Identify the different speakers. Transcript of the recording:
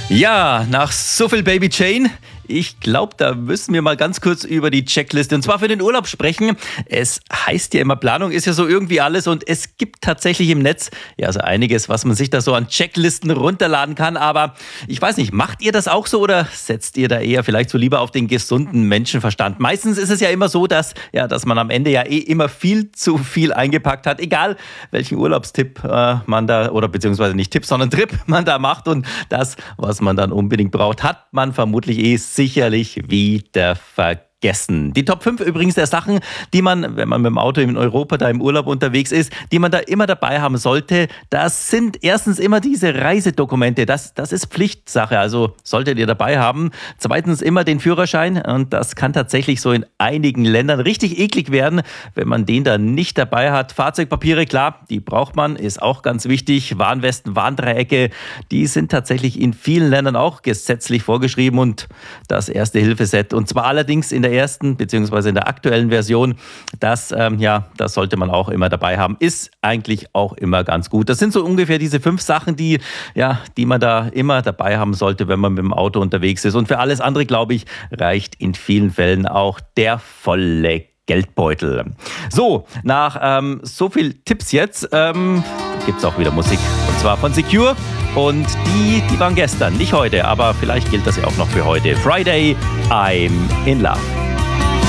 Speaker 1: Ja, nach so viel Baby Jane, ich glaube, da müssen wir mal ganz kurz über die Checkliste und zwar für den Urlaub sprechen. Es heißt ja immer, Planung ist ja so irgendwie alles und es gibt tatsächlich im Netz ja so einiges, was man sich da so an Checklisten runterladen kann. Aber ich weiß nicht, macht ihr das auch so oder setzt ihr da eher vielleicht so lieber auf den gesunden Menschenverstand? Meistens ist es ja immer so, dass man am Ende ja immer viel zu viel eingepackt hat, egal welchen Urlaubstipp man da, oder beziehungsweise nicht Tipp, sondern Trip man da macht und das, was man dann unbedingt braucht, hat man vermutlich sicherlich wieder vergessen. Die Top 5 übrigens der Sachen, die man, wenn man mit dem Auto in Europa da im Urlaub unterwegs ist, die man da immer dabei haben sollte, das sind erstens immer diese Reisedokumente. Das ist Pflichtsache, also solltet ihr dabei haben. Zweitens immer den Führerschein und das kann tatsächlich so in einigen Ländern richtig eklig werden, wenn man den da nicht dabei hat. Fahrzeugpapiere, klar, die braucht man, ist auch ganz wichtig. Warnwesten, Warndreiecke, die sind tatsächlich in vielen Ländern auch gesetzlich vorgeschrieben und das Erste-Hilfe-Set. Und zwar allerdings in der ersten bzw. in der aktuellen Version, das sollte man auch immer dabei haben, ist eigentlich auch immer ganz gut. Das sind so ungefähr diese 5 Sachen, die man da immer dabei haben sollte, wenn man mit dem Auto unterwegs ist. Und für alles andere, glaube ich, reicht in vielen Fällen auch der volle Geldbeutel. So, nach so viel Tipps jetzt gibt es auch wieder Musik. Und zwar von Secure. Und die waren gestern, nicht heute, aber vielleicht gilt das ja auch noch für heute. Friday, I'm in Love.